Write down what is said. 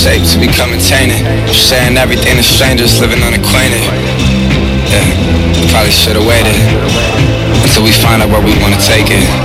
shape to becoming tainted. Sharing everything to strangers, living unacquainted. Yeah, probably should've waited until we find out where we wanna take it.